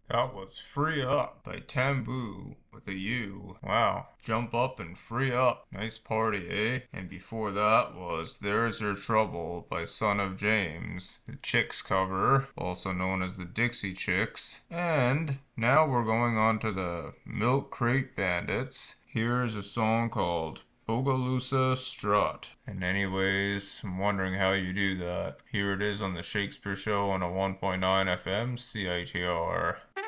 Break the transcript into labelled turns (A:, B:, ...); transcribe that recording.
A: That was Free Up by Tamboo with a U. Wow. Jump up and free up. Nice party, eh? And before that was There's Your Trouble by Son of James, the Chicks cover, also known as the Dixie Chicks. And now we're going on to the Milk Crate Bandits. Here's a song called Bogalusa Strut. And anyways, I'm wondering how you do that. Here it is on the Shakespeare Show on a 1.9 FM CITR.